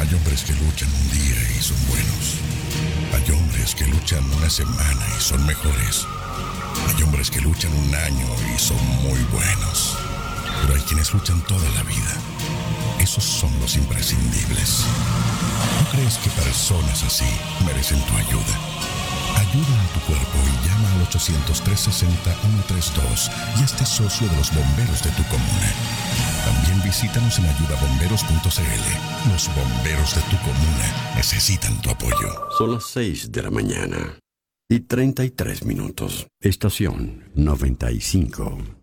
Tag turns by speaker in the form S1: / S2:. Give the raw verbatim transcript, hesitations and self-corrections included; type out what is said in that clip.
S1: Hay hombres que luchan un día y son buenos. Hay hombres que luchan una semana y son mejores. Hay hombres que luchan un año y son muy buenos. Pero hay quienes luchan toda la vida. Esos son los imprescindibles. ¿No crees que personas así merecen tu ayuda? Ayuda a tu cuerpo y llama al ochocientos, trescientos sesenta, ciento treinta y dos y hazte socio de los bomberos de tu comuna. También visítanos en ayuda bomberos punto c l. Los bomberos de tu comuna necesitan tu apoyo.
S2: Son las seis de la mañana y treinta y tres minutos. Estación noventa y cinco.